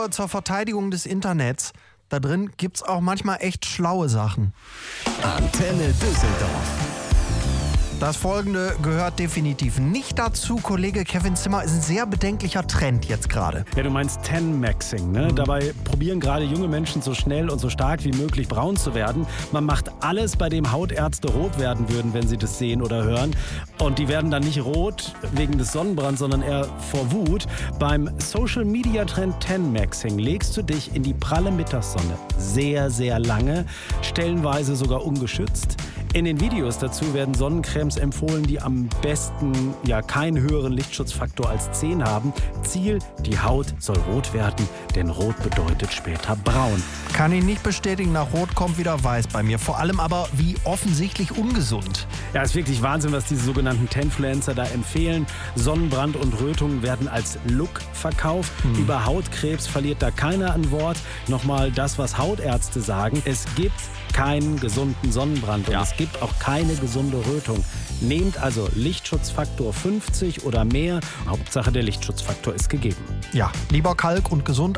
zur Verteidigung des Internets. Da drin gibt's auch manchmal echt schlaue Sachen. Antenne Düsseldorf. Das Folgende gehört definitiv nicht dazu. Kollege Kevin Zimmer, ist ein sehr bedenklicher Trend jetzt gerade. Ja, du meinst Tan-Maxing, ne? Dabei probieren gerade junge Menschen so schnell und so stark wie möglich braun zu werden. Man macht alles, bei dem Hautärzte rot werden würden, wenn sie das sehen oder hören. Und die werden dann nicht rot wegen des Sonnenbrands, sondern eher vor Wut. Beim Social-Media-Trend Tan-Maxing legst du dich in die pralle Mittagssonne sehr, sehr lange, stellenweise sogar ungeschützt. In den Videos dazu werden Sonnencremes empfohlen, die am besten keinen höheren Lichtschutzfaktor als 10 haben. Ziel, die Haut soll rot werden, denn rot bedeutet später braun. Kann ich nicht bestätigen, nach Rot kommt wieder Weiß bei mir. Vor allem aber wie offensichtlich ungesund. Ja, ist wirklich Wahnsinn, was diese sogenannten Tanfluencer da empfehlen. Sonnenbrand und Rötung werden als Look verkauft. Über Hautkrebs verliert da keiner ein Wort. Nochmal das, was Hautärzte sagen. Es gibt keinen gesunden Sonnenbrand und es gibt auch keine gesunde Rötung. Nehmt also Lichtschutzfaktor 50 oder mehr. Hauptsache der Lichtschutzfaktor ist gegeben. Ja, lieber Kalk und gesund